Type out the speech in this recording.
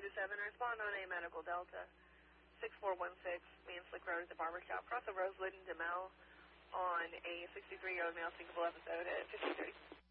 to 7, respond on a medical Delta. 6416, Main Slick Road at the barbershop. Cross over Rosewood and DeMel on a 63-year-old male syncopal episode at 53.